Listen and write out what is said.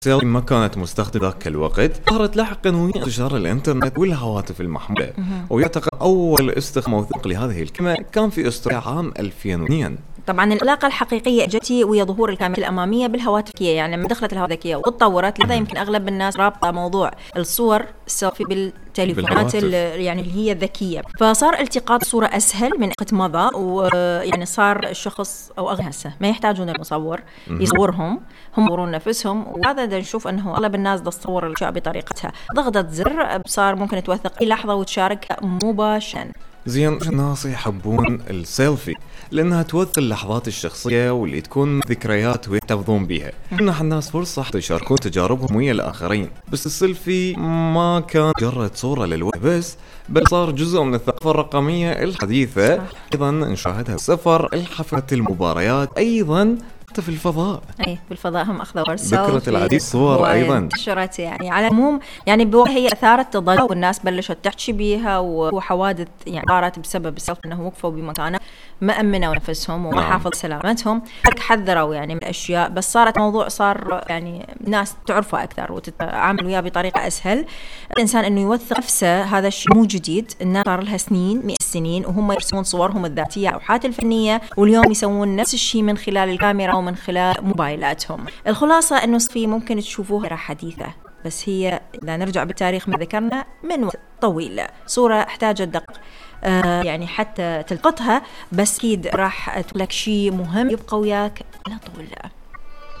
السيلفي ما كانت مستخدمة ذاك الوقت، ظهرت لاحقا وهي انتشار الانترنت والهواتف المحمولة، ويعتقد أول استخدام موثوق لهذه الكلمة كان في أستراليا عام 2002. طبعا العلاقة الحقيقية جتي ويا ظهور الكاميرا الأمامية بالهواتف الذكية، يعني لما دخلت الهواتف الذكية وتطورت لذا يمكن أغلب الناس رابطة موضوع الصور السيلفي بالتليفونات يعني اللي هي الذكية، فصار التقاط صورة أسهل من وقت مضى، ويعني صار الشخص أو أغلب هسه ما يحتاجون المصور يصورهم، هم يصورون نفسهم، وهذا دا نشوف أنه أغلب الناس تصور الأشياء بطريقتها، ضغطة زر صار ممكن توثق أي لحظة وتشاركها مباشرة. زين، الناس يحبون السيلفي لأنها توثق اللحظات الشخصية واللي تكون ذكريات ويحتفظون بيها. منح الناس فرصة يشاركون تجاربهم ويا الآخرين، بس السيلفي ما كان مجرد صورة للوجه بس، بل صار جزء من الثقافة الرقمية الحديثة. أيضا نشاهدها بالسفر، الحفلات، المباريات، أيضا في الفضاء. اي بالفضاء هم اخذوا ذكرت العديد صور ايضا انتشرت، يعني على العموم يعني هي اثارت تضجر والناس بلشت تحكي بيها، وحوادث يعني صارت بسبب السيلفي انه وقفوا بمكانه ما امنوا نفسهم وما حافظوا سلامتهم، حذروا يعني من الاشياء، بس صارت موضوع صار يعني ناس تعرفه اكثر وتتعامل وياه بطريقه اسهل. الانسان انه يوثق نفسه هذا الشيء مو جديد، الناس صار لها سنين 100 سنين وهم يرسمون صورهم الذاتيه او حتى الفنيه، واليوم يسوون نفس الشيء من خلال الكاميرا ومن خلال موبايلاتهم. الخلاصة انه في ممكن تشوفوها حديثة، بس هي اذا نرجع بالتاريخ ما ذكرنا من وقت طويل، صورة احتاجت دقة يعني حتى تلقطها، بس اكيد راح تقول لك شيء مهم يبقى وياك على طول.